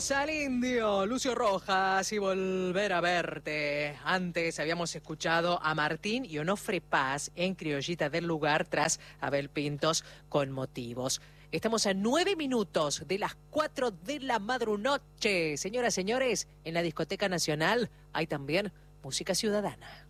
Tenemos al indio Lucio Rojas y Volver a Verte. Antes habíamos escuchado a Martín y Onofre Paz en Criollita del Lugar tras Abel Pintos con Motivos. Estamos a 9 minutos de las 4 de la madrunoche. Señoras, señores, en la Discoteca Nacional hay también música ciudadana.